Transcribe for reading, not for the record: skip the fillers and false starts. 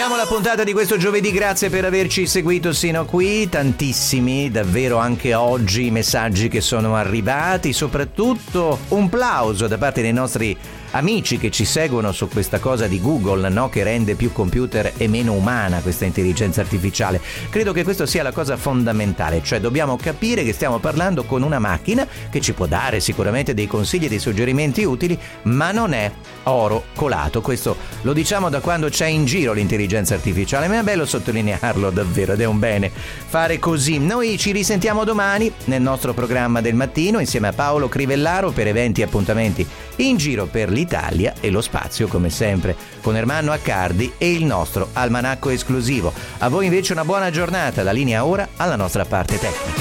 Chiudiamo la puntata di questo giovedì, grazie per averci seguito sino qui, tantissimi, davvero anche oggi, messaggi che sono arrivati, soprattutto un plauso da parte dei nostri amici che ci seguono su questa cosa di Google, no? Che rende più computer e meno umana questa intelligenza artificiale. Credo che questo sia la cosa fondamentale, cioè dobbiamo capire che stiamo parlando con una macchina che ci può dare sicuramente dei consigli e dei suggerimenti utili, ma non è oro colato. Questo lo diciamo da quando c'è in giro l'intelligenza artificiale, ma è bello sottolinearlo davvero ed è un bene fare così. Noi ci risentiamo domani nel nostro programma del mattino insieme a Paolo Crivellaro per eventi e appuntamenti in giro per l'Italia e lo spazio, come sempre, con Ermanno Accardi e il nostro almanacco esclusivo. A voi invece una buona giornata, la linea ora alla nostra parte tecnica.